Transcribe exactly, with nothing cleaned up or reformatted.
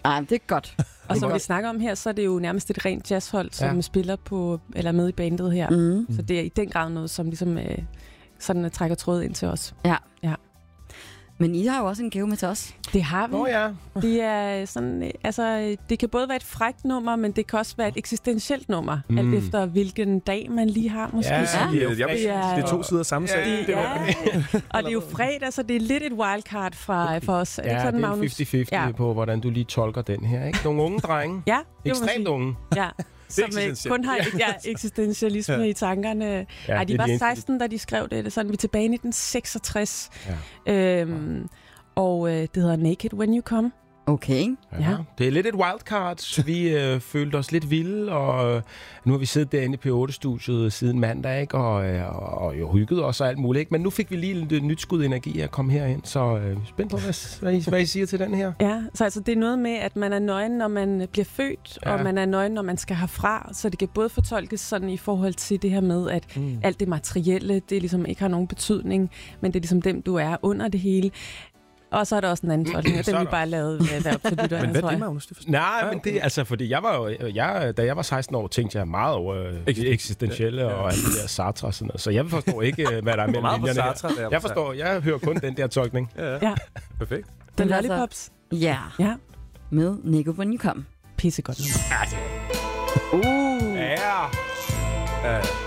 Ej, det er godt. Og som vi snakker om her, så er det jo nærmest et rent jazzhold, som Ja. spiller på, eller med i bandet her. Mm. Så det er i den grad noget, som ligesom øh, sådan uh, trækker trådet ind til os. Ja. Ja. Men I har jo også en gave med til os. Det har vi. Nå ja. Det er sådan, øh, altså, det kan både være et frækt nummer, men det kan også være et eksistentielt nummer, Mm. alt efter hvilken dag man lige har, måske. Ja, Ja, jeg, jeg, Det er- det er to sider samme sag. Ja, Det, ja, og det er jo fredag, så det er lidt et wildcard fra, for os. Er det Ja, ikke sådan, det er Magnus? halvtreds halvtreds Ja. på, hvordan du lige tolker den her. Ikke? Nogle unge drenge. Ja, det må man Ekstremt sige. unge. Ja. Som øh, eksistentielt. kun har ja, eksistentialisme Ja. i tankerne. Ja, Ej, det er de var det eneste. seksten, da de skrev det. Det er sådan, vi er tilbage i nitten seksogtres. Ja. Øhm, og øh, det hedder Naked When You Come. Okay. Ja. Det er lidt et wildcard. Vi øh, følte os lidt vilde, og øh, nu har vi siddet derinde i P otte-studiet siden mandag, ikke? Og, øh, og, og jo hygget os og alt muligt. Ikke? Men nu fik vi lige lidt nyt skud energi at komme herind, så øh, vi er spændt på, hvad, hvad, I, hvad I siger til den her. Ja, så altså, det er noget med, at man er nøgen, når man bliver født, Ja. og man er nøgen, når man skal herfra. Så det kan både fortolkes sådan i forhold til det her med, at Mm. alt det materielle, det ligesom ikke har nogen betydning, men det er ligesom dem, du er under det hele. Og så er der også en anden tolkning, og Så den er vi der- bare lavet ved at være op til lytterne, Men hvad tror er det, jeg. Magnus? Det forstår- Nej, Ja, men okay. det altså, fordi jeg var jo, jeg, da jeg var seksten år, tænkte jeg meget over øh, det eksistentielle Ja. og alt det der Sartre og sådan noget. Så jeg forstår ikke, øh, hvad der er mellem meget på linjerne her. Sartre, da jeg var Jeg forstår, jeg hører kun den der tolkning. Ja, ja. Ja. Perfekt. Den Men altså- lollipops. Ja, Ja, med Naked When You Come. pissegodt nummer. Uh. Ja. Ja,